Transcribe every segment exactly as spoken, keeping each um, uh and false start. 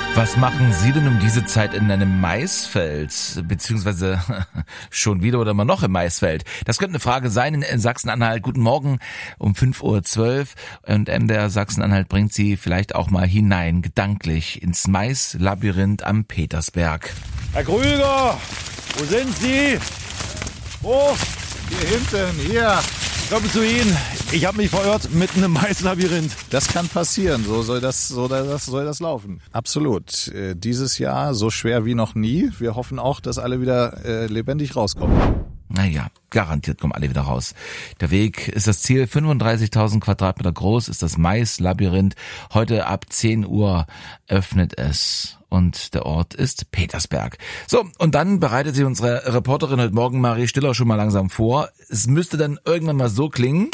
Was machen Sie denn um diese Zeit in einem Maisfeld? Beziehungsweise schon wieder oder immer noch im Maisfeld? Das könnte eine Frage sein in Sachsen-Anhalt. Guten Morgen um fünf Uhr zwölf. Und M D R Sachsen-Anhalt bringt Sie vielleicht auch mal hinein, gedanklich, ins Maislabyrinth am Petersberg. Herr Krüger, wo sind Sie? Oh, hier hinten, hier. Kommen zu Ihnen. Ich habe mich verirrt mitten im Maislabyrinth. Das kann passieren, so soll das, so das, soll das laufen. Absolut. Äh, dieses Jahr so schwer wie noch nie. Wir hoffen auch, dass alle wieder äh, lebendig rauskommen. Naja, garantiert kommen alle wieder raus. Der Weg ist das Ziel, fünfunddreißigtausend Quadratmeter groß ist das Maislabyrinth. Heute ab zehn Uhr öffnet es und der Ort ist Petersberg. So, und dann bereitet sich unsere Reporterin heute Morgen, Marie Stiller, schon mal langsam vor. Es müsste dann irgendwann mal so klingen,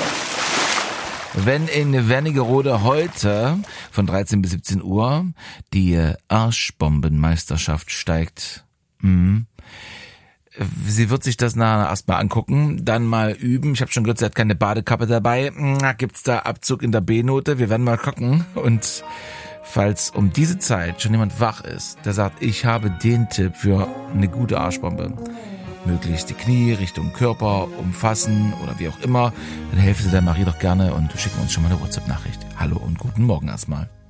wenn in Wernigerode heute von dreizehn bis siebzehn Uhr die Arschbombenmeisterschaft steigt. Mhm. Sie wird sich das nachher erstmal angucken, dann mal üben. Ich habe schon gehört, sie hat keine Badekappe dabei. Na, gibt's da Abzug in der B-Note? Wir werden mal gucken. Und falls um diese Zeit schon jemand wach ist, der sagt, ich habe den Tipp für eine gute Arschbombe, möglichst die Knie Richtung Körper umfassen oder wie auch immer, dann helfen Sie der Marie doch gerne und schicken uns schon mal eine WhatsApp-Nachricht. Hallo und guten Morgen erstmal.